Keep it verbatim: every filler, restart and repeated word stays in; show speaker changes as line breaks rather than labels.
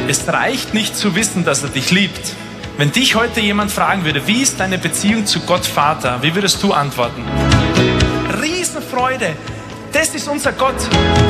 Es reicht nicht zu wissen, dass er dich liebt. Wenn dich heute jemand fragen würde, wie ist deine Beziehung zu Gott Vater, wie würdest du antworten? Riesenfreude, das ist unser Gott.